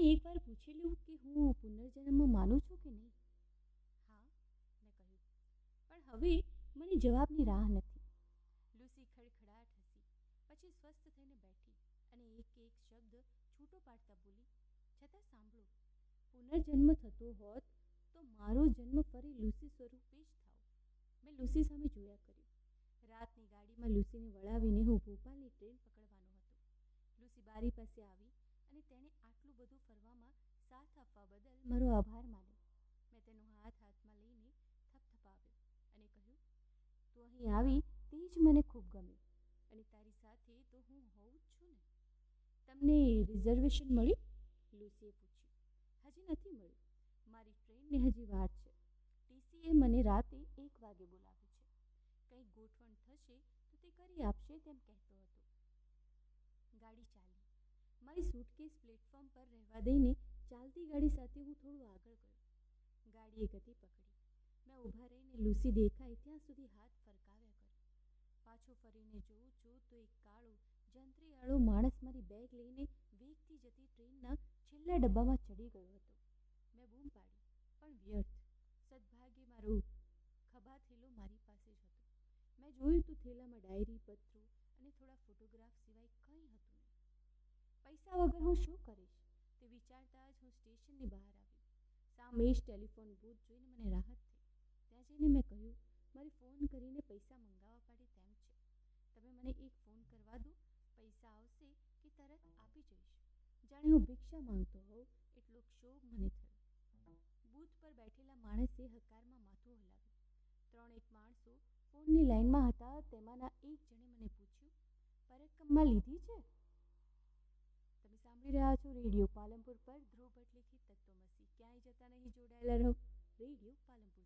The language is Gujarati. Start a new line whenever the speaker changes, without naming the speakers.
મને એકવાર પૂછેલું કે હું પુનર્જન્મ માનું છું કે નહીં. હા, મેં કહ્યું, પણ હવે મને જવાબની રાહ નથી. લુસી ખડખડાટ હસી, પછી સ્વસ્થ થઈને બેઠી અને એક એક શબ્દ છૂટો પાડતા બોલી, છતાં સાંભળો, પુનર્જન્મ થતો હોત તો મારો જન્મ ફરી લુસી સ્વરૂપે જ થાવ. મેં લુસી સામે જોયા કર્યું. રાતની ગાડીમાં લુસીને વળાવીને હું ભોપાલની ટ્રેન પકડવાનો હતો. લુસી બારી પાસે આવી અને તેણે આટલું બધું ફરવામાં સાથ આપવા બદલ મારો આભાર માન્યો. મેં તેનો હાથ હાથમાં લઈને થપથપાવ્યો અને કહ્યું, તું અહીં આવી તે જ મને ખૂબ ગમ્યું અને તારી સાથે તો હું હોઉં જ છું ને. તમને રિઝર્વેશન મળ્યું? લુસીએ પૂછ્યું. હજી નથી મળ્યું. મારી ટ્રેનને હજી વાર છે. ટીસીએ મને રાતે 1 વાગે બોલાવ્યું છે. કંઈક ગોઠવણ થશે તો તે કરી આપશે તેમ કહેતો હતો. ગાડી ચાલી. મારી સૂટકેસ પ્લેટફોર્મ પર રહેવા દઈને ચાલતી ગાડી સાથે હું થોડું આગળ ગયો. ગાડીએ ગતિ પકડી. મેં ઊભા રહીને લુસી દેખાય ત્યાં સુધી હાથ ફરકાવ્યા કર્યો. પાછો ફરીને જોઉં છું તો એક કાળો જંત્રીવાળો માણસ મારી બેગ લઈને વેગથી જતી ટ્રેનના છેલ્લા ડબ્બામાં ચડી ગયો હતો. મેં બૂમ પાડી, પણ વ્યર્થ. સદભાગ્યે મારો ખભા થેલો મારી પાસે જ હતો. મેં જોયું તો થેલામાં ડાયરી, પત્રો અને થોડા ફોટોગ્રાફ સિવાય કંઈ હતું નહીં. પૈસા વગર હું શું કરીશ તે વિચારતા જ હું સ્ટેશનની બહાર આવી. સામે જ ટેલિફોન બૂથ જોઈને મને રાહત થઈ. ત્યાં જઈને મેં કહ્યું, મારે ફોન કરીને પૈસા મંગાવવા પડે તેમ છે. તમે મને એક ફોન કરવા દો, પૈસા આવશે કે તરત આપી જઈશ. જાણે હું ભિક્ષા માંગતો હોઉં એટલો ક્ષોભ મને થયો. બૂથ પર બેઠેલા માણસે હકારમાં માથું હલાવ્યું. 3 માણસો ફોનની લાઈનમાં હતા. તેમાંના એક જણે મને પૂછ્યું, પરક્કમમાં લીધી છે? તમે સાંભળી રહ્યા છો રેડિયો પાલનપુર પર ધ્રુવ ભટ્ટ લિખિત તત્વમસી. ક્યાંય જતા નહીં, જોડાયેલા રહો. રેડિયો પાલનપુર.